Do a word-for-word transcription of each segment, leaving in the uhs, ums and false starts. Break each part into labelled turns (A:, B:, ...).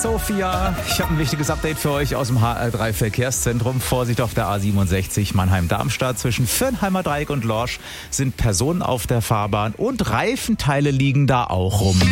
A: Sophia, ich habe ein wichtiges Update für euch aus dem H R drei Verkehrszentrum. Vorsicht auf der A siebenundsechzig Mannheim-Darmstadt. Zwischen Viernheimer Dreieck und Lorsch sind Personen auf der Fahrbahn und Reifenteile liegen da auch rum.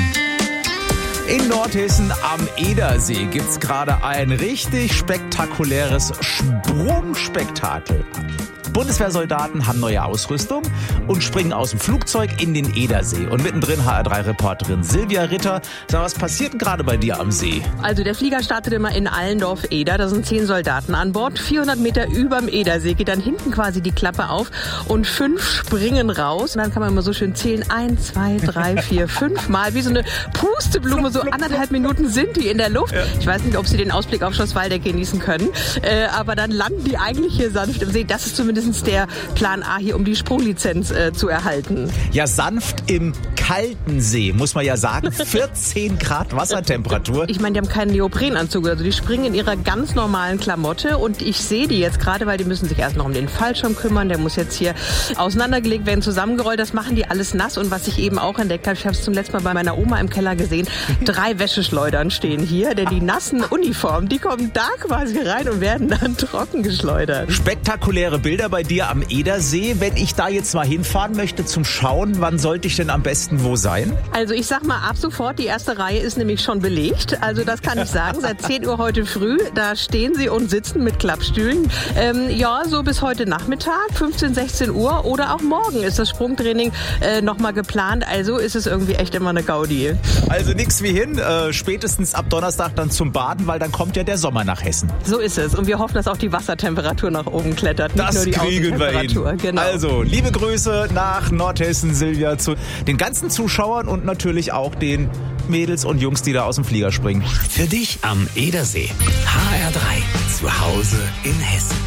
A: In Nordhessen am Edersee gibt's gerade ein richtig spektakuläres Sprungspektakel. Bundeswehrsoldaten haben neue Ausrüstung und springen aus dem Flugzeug in den Edersee. Und mittendrin H R drei Reporterin Silvia Ritter. Sag, was passiert denn gerade bei dir am See?
B: Also der Flieger startet immer in Allendorf-Eder. Da sind zehn Soldaten an Bord. vierhundert Meter überm Edersee geht dann hinten quasi die Klappe auf und fünf springen raus. Und dann kann man immer so schön zählen. Eins, zwei, drei, vier, fünf Mal. Wie so eine Pusteblume. So anderthalb Minuten sind die in der Luft. Ich weiß nicht, ob sie den Ausblick auf Schloss Waldeck genießen können. Äh, aber dann landen die eigentlich hier sanft im See. Das ist zumindest der Plan A hier, um die Sprunglizenz äh, zu erhalten.
A: Ja, sanft im kalten See, muss man ja sagen. vierzehn Grad Wassertemperatur.
B: Ich meine, die haben keinen Neoprenanzug. Also die springen in ihrer ganz normalen Klamotte. Und ich sehe die jetzt gerade, weil die müssen sich erst noch um den Fallschirm kümmern. Der muss jetzt hier auseinandergelegt werden, zusammengerollt. Das machen die alles nass. Und was ich eben auch entdeckt habe, ich habe es zum letzten Mal bei meiner Oma im Keller gesehen, drei Wäscheschleudern stehen hier. Denn die nassen Uniformen, die kommen da quasi rein und werden dann trocken geschleudert.
A: Spektakuläre Bilder bei dir am Edersee. Wenn ich da jetzt mal hinfahren möchte zum Schauen, wann sollte ich denn am besten wo sein?
B: Also ich sag mal ab sofort, die erste Reihe ist nämlich schon belegt. Also das kann ich sagen, seit zehn Uhr heute früh, da stehen sie und sitzen mit Klappstühlen. Ähm, ja, so bis heute Nachmittag, fünfzehn, sechzehn Uhr oder auch morgen ist das Sprungtraining äh, nochmal geplant. Also ist es irgendwie echt immer eine Gaudi.
A: Also nix wie hin, äh, spätestens ab Donnerstag dann zum Baden, weil dann kommt ja der Sommer nach Hessen.
B: So ist es und wir hoffen, dass auch die Wassertemperatur nach oben klettert. Nicht
A: das
B: nur die
A: kriegen wir hin.
B: Genau.
A: Also, liebe Grüße nach Nordhessen, Silvia, zu den ganzen Zuschauern und natürlich auch den Mädels und Jungs, die da aus dem Flieger springen.
C: Für dich am Edersee. H R drei. Zu Hause in Hessen.